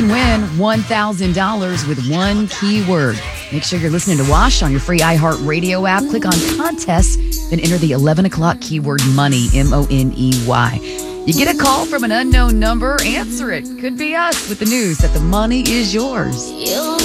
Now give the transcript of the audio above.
can win $1,000 with one keyword. Make sure you're listening to Wash on your free iHeartRadio app. Click on Contests, then enter the 11 o'clock keyword MONEY, MONEY. You get a call from an unknown number, answer it. Could be us with the news that the money is yours.